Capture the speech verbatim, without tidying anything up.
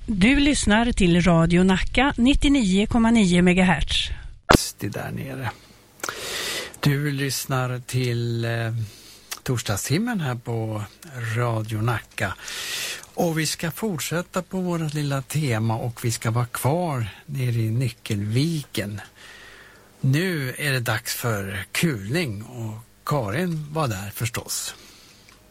Du lyssnar till Radio Nacka nittionio komma nio megahertz. Det där nere. Du lyssnar till eh, torsdagstimmen här på Radio Nacka. Och vi ska fortsätta på vårt lilla tema och vi ska vara kvar nere i Nyckelviken. Nu är det dags för kulning och Karin var där förstås.